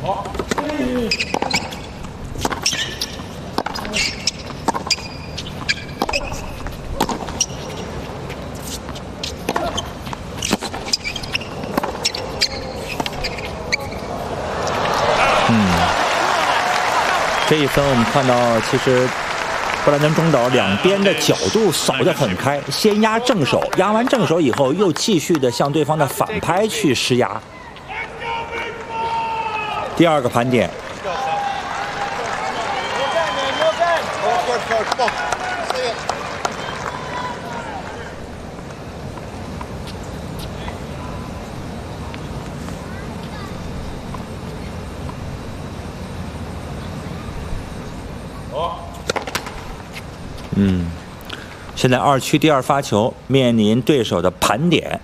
这一分我们看到，其实布兰登中岛两边的角度扫得很开，先压正手，压完正手以后，又继续的向对方的反拍去施压。第二个盘点。现在2区第2发球面临对手的盘点。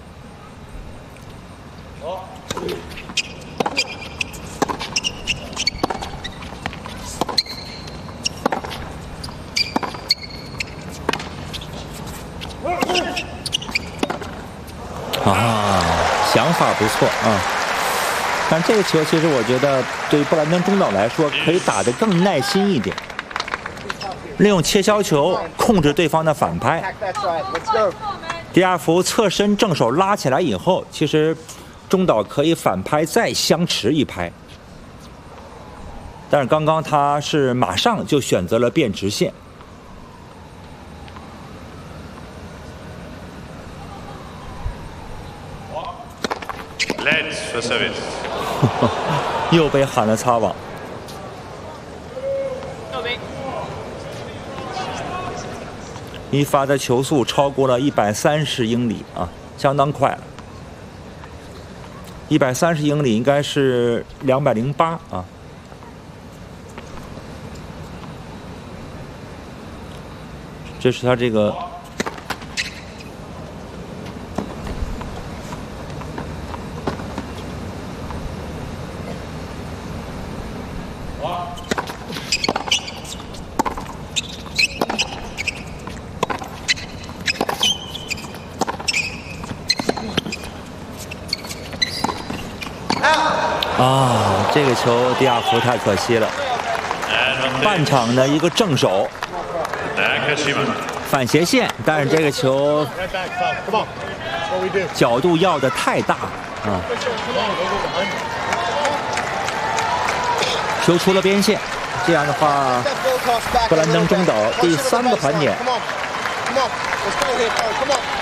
想法不错啊。但这个球其实我觉得对于布兰登中岛来说，可以打得更耐心一点。利用切削球控制对方的反拍。第二伏侧身正手拉起来以后，其实中岛可以反拍再相持一拍，但是刚刚他是马上就选择了变直线。又被喊了擦网。一发的球速超过了130英里啊，相当快了。130英里应该是208啊。这是他这个。这个球第二伏太可惜了，半场的一个正手，反斜线，但是这个球角度要的太大啊，球出了边线，这样的话，布兰登中岛第3个盘点。